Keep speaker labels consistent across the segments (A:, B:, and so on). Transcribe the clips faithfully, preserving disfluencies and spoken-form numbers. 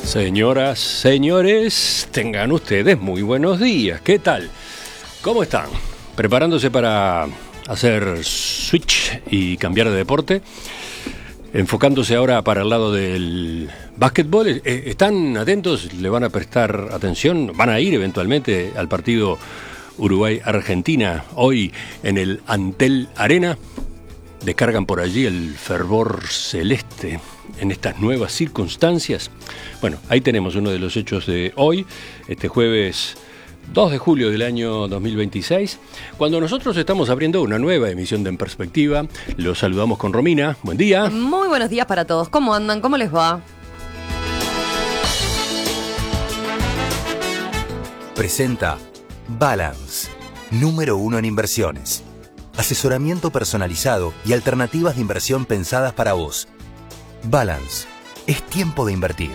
A: Señoras, señores, tengan ustedes muy buenos días. ¿Qué tal? ¿Cómo están? ¿Preparándose para hacer switch y cambiar de deporte? Enfocándose ahora para el lado del básquetbol. ¿Están atentos? ¿Le van a prestar atención? ¿Van a ir eventualmente al partido Uruguay-Argentina hoy en el Antel Arena? ¿Descargan por allí el fervor celeste en estas nuevas circunstancias? Bueno, ahí tenemos uno de los hechos de hoy, este jueves dos de julio del año dos mil veintiséis, cuando nosotros estamos abriendo una nueva emisión de En Perspectiva. Los saludamos con Romina. Buen día.
B: Muy buenos días para todos. ¿Cómo andan? ¿Cómo les va?
C: Presenta Balance, número uno en inversiones. Asesoramiento personalizado y alternativas de inversión pensadas para vos. Balance, es tiempo de invertir.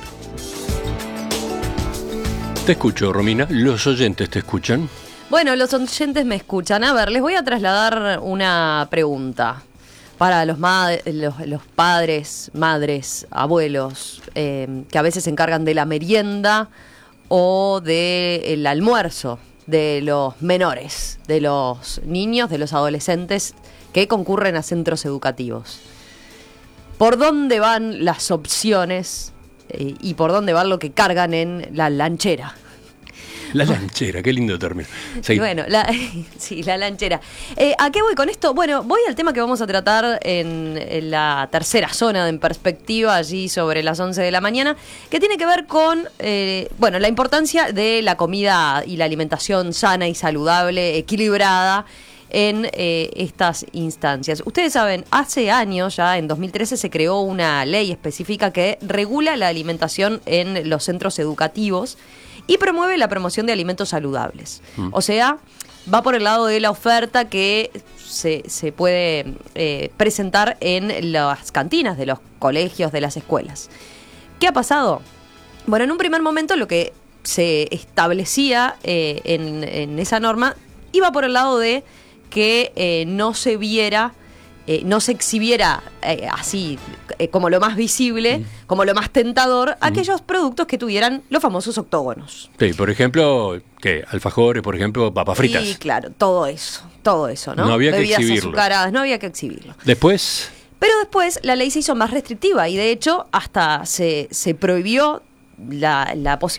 A: Te escucho, Romina. ¿Los oyentes te escuchan?
B: Bueno, los oyentes me escuchan. A ver, les voy a trasladar una pregunta para los, mad- los, los padres, madres, abuelos, eh, que a veces se encargan de la merienda o del almuerzo de los menores, de los niños, de los adolescentes que concurren a centros educativos. ¿Por dónde van las opciones eh, y por dónde va lo que cargan en la lanchera?
A: La lanchera, qué lindo término. Sí.
B: Bueno, la, sí, la lanchera. Eh, ¿A qué voy con esto? Bueno, voy al tema que vamos a tratar en, en la tercera zona de En Perspectiva, allí sobre las once de la mañana, que tiene que ver con eh, bueno, la importancia de la comida y la alimentación sana y saludable, equilibrada, en eh, estas instancias. Ustedes saben, hace años, ya en dos mil trece, se creó una ley específica que regula la alimentación en los centros educativos y promueve la promoción de alimentos saludables. Mm. O sea, va por el lado de la oferta que se, se puede eh, presentar en las cantinas de los colegios, de las escuelas. ¿Qué ha pasado? Bueno, en un primer momento lo que se establecía eh, en, en esa norma iba por el lado de que eh, no se viera, eh, no se exhibiera eh, así eh, como lo más visible, mm. como lo más tentador, mm. aquellos productos que tuvieran los famosos octógonos.
A: Sí, por ejemplo, ¿qué? Alfajores, por ejemplo, papas fritas.
B: Sí, claro, todo eso, todo eso, ¿no?
A: No había
B: Bebidas
A: que exhibirlo.
B: azucaradas, no había que exhibirlo.
A: Después...
B: Pero después la ley se hizo más restrictiva y de hecho hasta se, se prohibió la, la posibilidad